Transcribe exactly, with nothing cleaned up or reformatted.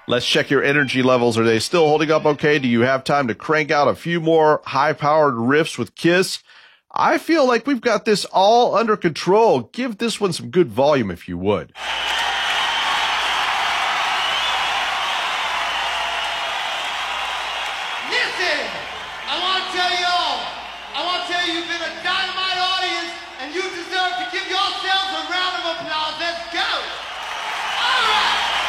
Let's check your energy levels. Are they still holding up okay? Do you have time to crank out a few more high-powered riffs with Kiss? I feel like we've got this all under control. Give this one some good volume if you would. Listen, I want to tell you all, I want to tell you you've been a dynamite audience and you deserve to give yourselves a round of applause. Let's go. All right.